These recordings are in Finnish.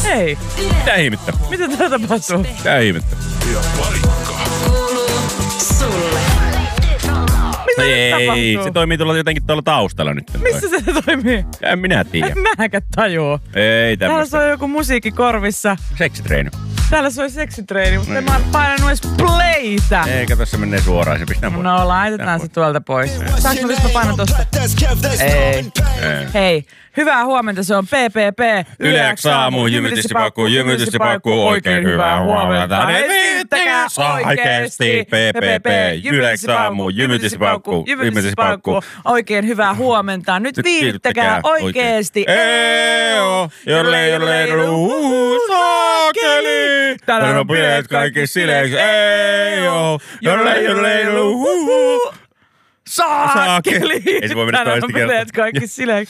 Hei. Mitä ihmettä? Mitä täällä tapahtuu? Mitä ihmettä? Mitä nyt tapahtuu? Se toimii jotenkin tuolla taustalla nyt. Missä se toimii? En minä tiedä. En mäkään tajuu. Ei Täällä tämmöstä. soi joku musiikki korvissa. Seksitreeni. Täällä soi seksitreeni, mutta mä oon painanut edes playtä. Ei, kato se menee suoraan. Se pistää pois. No, laitetaan se tuolta pois. Saanko mä painaa tosta? Ei. Hei, hyvää huomenta, se on PPP. Yleäks aamu, jymytysipakku, oikein hyvää huomenta. Viittäkää oikeesti, PPP, jymytysipakku, oikein hyvää huomenta. Nyt viittäkää oikeesti. Eeo, jollei saakeli. Tänään on bileet kaikki sileeksi. Eeo, jollei Saakeli. Ei se voi mennä Tänään toista on kertaa. bileet kaikki sileeksi.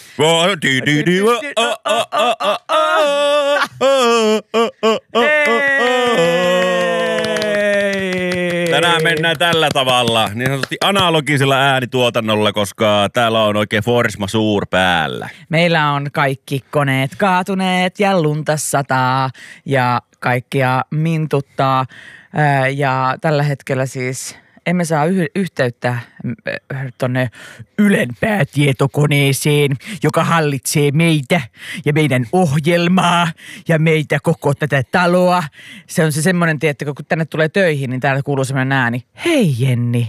Tänään mennään tällä tavalla, niin sanotusti analogisella äänituotannolla, koska täällä on oikein force majeure päällä. Meillä on kaikki koneet kaatuneet ja lunta sataa ja kaikkia mintuttaa. Ja tällä hetkellä siis emme saa yhteyttä tonne ylempää tietokoneeseen, joka hallitsee meitä ja meidän ohjelmaa ja meitä koko tätä taloa. Se on se semmoinen, tiettäkö, kun tänne tulee töihin, niin täällä kuuluu semmoinen ääni. Hei Jenni,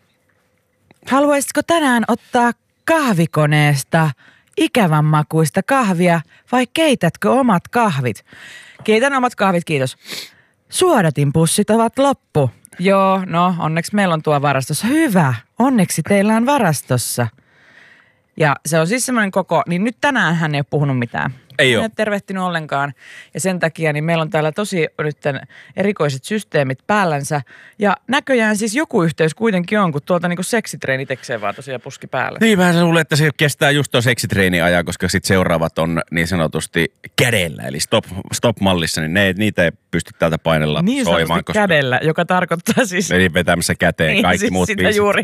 haluaisitko tänään ottaa kahvikoneesta ikävän makuista kahvia vai keitätkö omat kahvit? Keitän omat kahvit, kiitos. Suodatinpussit ovat loppu. Joo, no onneksi meillä on tuo varastossa. Hyvä, onneksi teillä on varastossa. Ja se on siis semmoinen koko, niin nyt tänään hän ei ole puhunut mitään. Ei Hän ole. ei tervehtinyt ollenkaan. Ja sen takia niin meillä on täällä tosi nyt erikoiset systeemit päällänsä. Ja näköjään siis joku yhteys kuitenkin on, kun tuolta niinku seksitreeni teksee vaan tosiaan puski päällä. Niin vähän se luulen, että se kestää just tuon seksitreeni ajan, koska sit seuraavat on niin sanotusti kädellä, eli stop-mallissa, niin niitä ei pysty täältä painella Niin soimaan. sanotusti kädellä, joka tarkoittaa siis... Eli vetämässä käteen Niin, kaikki siis muut sitä biisit. juuri.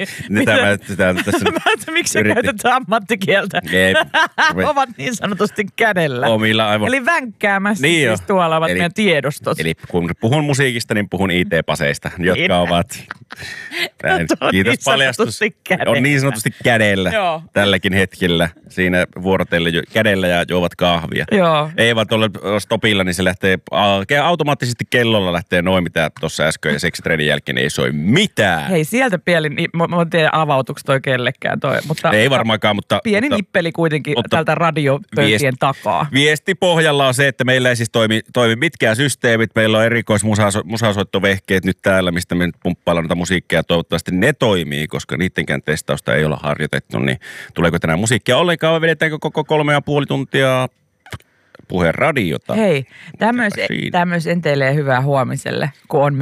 Miksi yritin. käytetään ammattikieltä? Ei. Ovat niin sanotusti kädellä. Omilla aivan. Eli vänkkäämässä Niin siis jo. tuolla ovat Eli- meidän tiedostot. Eli kun puhun musiikista, niin puhun IT-paseista, jotka ovat... Näin, On kiitos niin paljastus. sanotusti kädellä. On niin sanotusti kädellä Joo. tälläkin hetkellä. Siinä vuorotellen kädellä ja juovat kahvia. Joo. Eivät ole stopilla, niin se lähtee automaattisesti kellolla lähtee noin, mitä tuossa äsken ja seksitreenin jälkeen ei soi mitään. Hei, sieltä pieni, mä en tiedä avautuksi toi kellekään toi, mutta... Ei varmaankaan, mutta... Pieni mutta, nippeli kuitenkin mutta tältä radiopöytien takaa. Viesti pohjalla on se, että meillä ei siis toimi mitkään systeemit. Meillä on musasoittovehkeet nyt täällä, mistä me nyt pumppaillaan noita musiikkia. Toivottavasti ne toimii, koska niittenkään testausta ei olla harjoitettu. Niin tuleeko tänään musiikkia ollenkaan vai vedetäänkö koko 3,5 tuntia puheradiota? Hei, tämä myös Siinä. enteilee hyvää huomiselle, kun on